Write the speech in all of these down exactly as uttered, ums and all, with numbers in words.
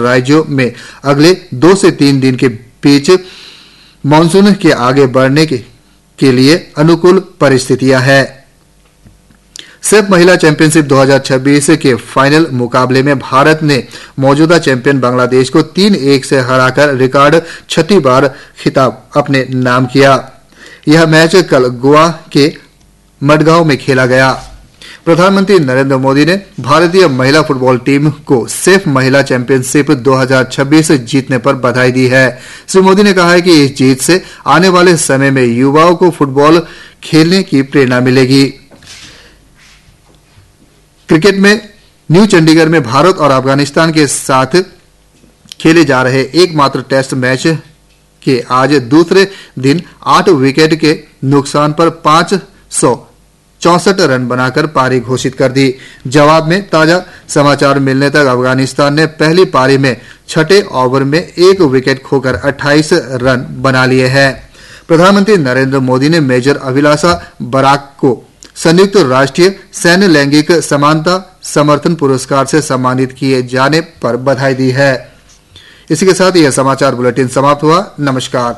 राज्यों में अगले दो से तीन दिन के बीच मानसून के आगे बढ़ने के, के लिए अनुकूल परिस्थितियां हैं। सेफ महिला चैंपियनशिप दो हज़ार छब्बीस के फाइनल मुकाबले में भारत ने मौजूदा चैंपियन बांग्लादेश को तीन एक से हराकर रिकॉर्ड छठी बार खिताब अपने नाम किया। यह मैच कल गोवा के मडगांव में खेला गया। प्रधानमंत्री नरेंद्र मोदी ने भारतीय महिला फुटबॉल टीम को सेफ महिला चैंपियनशिप दो हज़ार छब्बीस जीतने पर बधाई दी है। श्री मोदी ने कहा है कि इस जीत से आने वाले समय में युवाओं को फुटबॉल खेलने की प्रेरणा मिलेगी। क्रिकेट में न्यू चंडीगढ़ में भारत और अफगानिस्तान के साथ खेले जा रहे एकमात्र टेस्ट मैच के आज दूसरे दिन आठ विकेट के नुकसान पर पांच सौ चौसठ रन बनाकर पारी घोषित कर दी। जवाब में ताजा समाचार मिलने तक अफगानिस्तान ने पहली पारी में छठे ओवर में एक विकेट खोकर अट्ठाईस रन बना लिए हैं। प्रधानमंत्री नरेंद्र मोदी ने मेजर अभिलाषा बराक को संयुक्त राष्ट्रीय सैन्य लैंगिक समानता समर्थन पुरस्कार से सम्मानित किए जाने पर बधाई दी है। इसी के साथ यह समाचार बुलेटिन समाप्त हुआ। नमस्कार।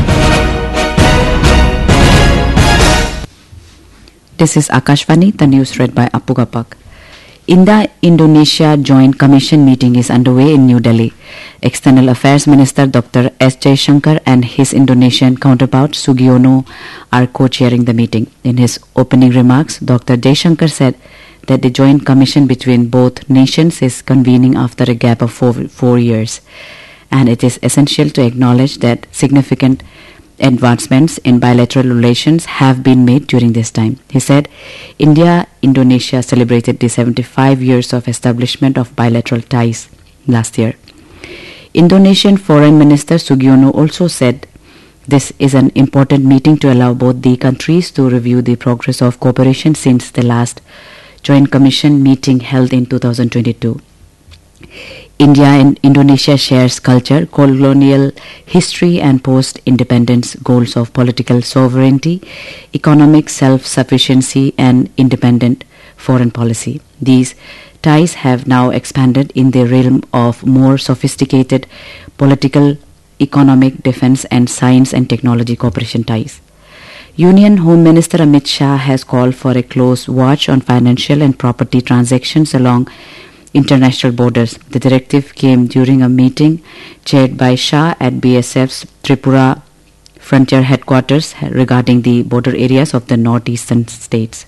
This is Akashvani, the news read by Appu Gapak. India-Indonesia Joint Commission meeting is underway in New Delhi. External Affairs Minister Doctor S. Jaishankar and his Indonesian counterpart Sugiono are co-chairing the meeting. In his opening remarks, Doctor Jaishankar said that the joint commission between both nations is convening after a gap of four, four years, and it is essential to acknowledge that significant advancements in bilateral relations have been made during this time. He said India-Indonesia celebrated the seventy-five years of establishment of bilateral ties last year. Indonesian Foreign Minister Sugiono also said this is an important meeting to allow both the countries to review the progress of cooperation since the last Joint Commission meeting held in two thousand twenty-two. India and Indonesia shares culture, colonial history and post-independence goals of political sovereignty, economic self-sufficiency and independent foreign policy. These ties have now expanded in the realm of more sophisticated political, economic, defense and science and technology cooperation ties. Union Home Minister Amit Shah has called for a close watch on financial and property transactions along international borders. The directive came during a meeting chaired by Shah at B S F's Tripura Frontier Headquarters regarding the border areas of the northeastern states.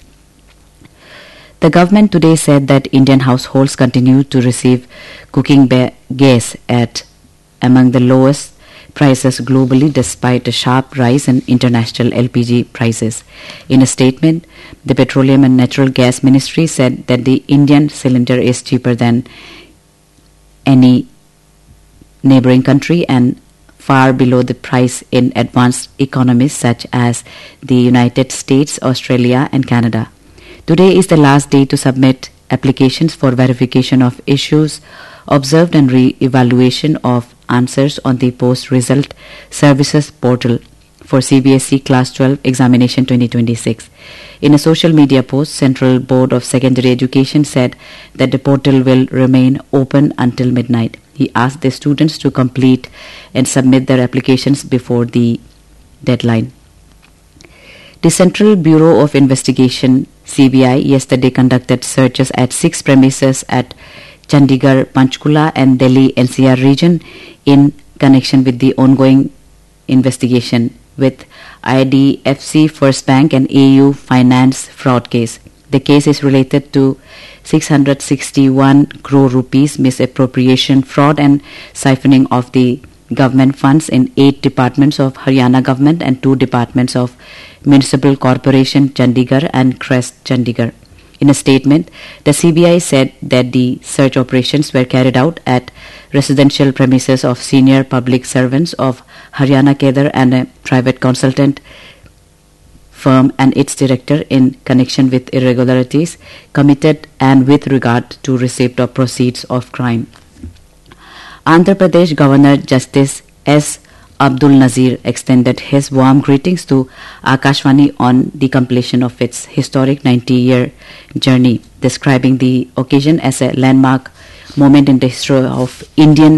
The government today said that Indian households continue to receive cooking ba- gas at among the lowest prices globally despite a sharp rise in international L P G prices. In a statement, the Petroleum and Natural Gas Ministry said that the Indian cylinder is cheaper than any neighboring country and far below the price in advanced economies such as the United States, Australia and Canada. Today is the last day to submit applications for verification of issues observed and re-evaluation of answers on the post-result services portal for C B S E Class twelve Examination twenty twenty-six. In a social media post, Central Board of Secondary Education said that the portal will remain open until midnight. He asked the students to complete and submit their applications before the deadline. The Central Bureau of Investigation, C B I, yesterday conducted searches at six premises at Chandigarh, Panchkula and Delhi N C R region in connection with the ongoing investigation with I D F C First Bank and A U Finance fraud case. The case is related to six hundred sixty-one crore rupees misappropriation fraud and siphoning of the government funds in eight departments of Haryana government and two departments of Municipal Corporation Chandigarh and Crest Chandigarh. In a statement, the C B I said that the search operations were carried out at residential premises of senior public servants of Haryana Kedar and a private consultant firm and its director in connection with irregularities committed and with regard to receipt of proceeds of crime. Andhra Pradesh Governor Justice S. Abdul Nazir extended his warm greetings to Akashvani on the completion of its historic ninety-year journey, describing the occasion as a landmark moment in the history of Indian